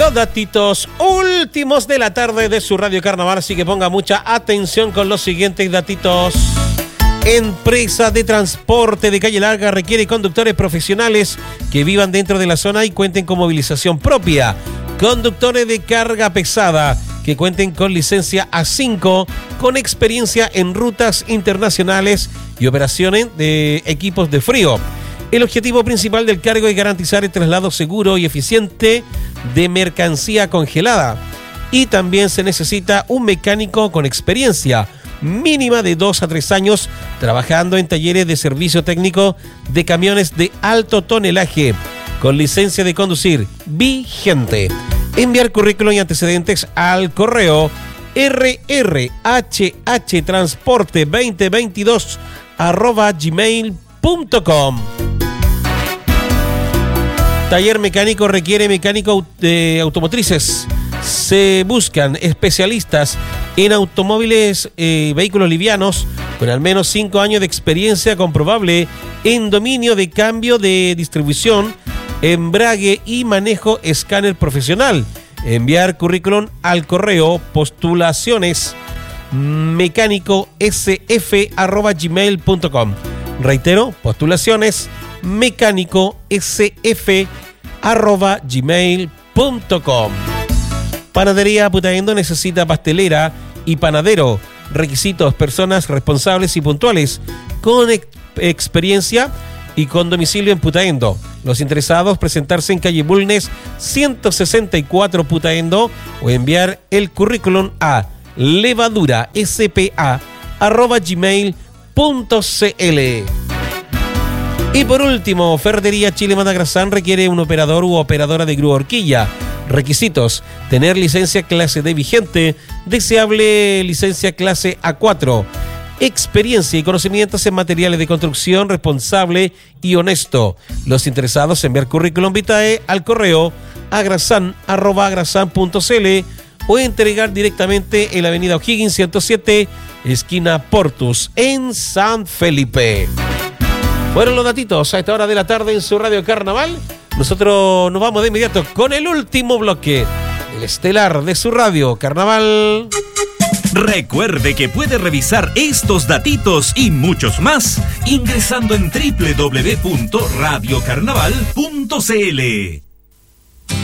Los datitos últimos de la tarde de su Radio Carnaval, así que ponga mucha atención con los siguientes datitos. Empresa de transporte de Calle Larga requiere conductores profesionales que vivan dentro de la zona y cuenten con movilización propia. Conductores de carga pesada que cuenten con licencia A5, con experiencia en rutas internacionales y operaciones de equipos de frío. El objetivo principal del cargo es garantizar el traslado seguro y eficiente de mercancía congelada. Y también se necesita un mecánico con experiencia mínima de 2 a 3 años trabajando en talleres de servicio técnico de camiones de alto tonelaje con licencia de conducir vigente. Enviar currículum y antecedentes al correo rrhhtransporte2022@gmail.com. Taller mecánico requiere mecánico de automotrices. Se buscan especialistas en automóviles, vehículos livianos, con al menos 5 años de experiencia comprobable en dominio de cambio de distribución, embrague y manejo escáner profesional. Enviar currículum al correo postulacionesmecánicosf@gmail.com. Reitero, postulacionesmecánicosf@gmail.com. Panadería Putaendo necesita pastelera y panadero. Requisitos: personas responsables y puntuales, con experiencia y con domicilio en Putaendo. Los interesados presentarse en calle Bulnes 164 Putaendo o enviar el currículum a levaduraspa@gmail.cl. Y por último, Ferretería Chile Madagrasán requiere un operador u operadora de grúa horquilla. Requisitos: tener licencia clase D vigente, deseable licencia clase A4, experiencia y conocimientos en materiales de construcción, responsable y honesto. Los interesados enviar currículum vitae al correo agrasan@agrasan.cl o entregar directamente en la avenida O'Higgins 107, esquina Portus, en San Felipe. Fueron los datitos a esta hora de la tarde en su Radio Carnaval. Nosotros nos vamos de inmediato con el último bloque, el estelar de su Radio Carnaval. Recuerde que puede revisar estos datitos y muchos más ingresando en www.radiocarnaval.cl.